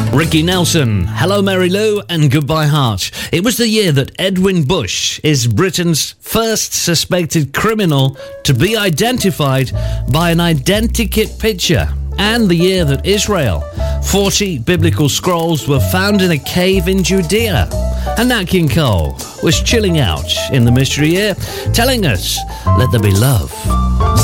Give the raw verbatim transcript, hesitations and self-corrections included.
Ricky Nelson, Hello Mary Lou and Goodbye Heart. It was the year that Edwin Bush is Britain's first suspected criminal to be identified by an identikit picture, and the year that Israel, forty biblical scrolls were found in a cave in Judea. And Nat King Cole was chilling out in the mystery year, telling us, let there be love.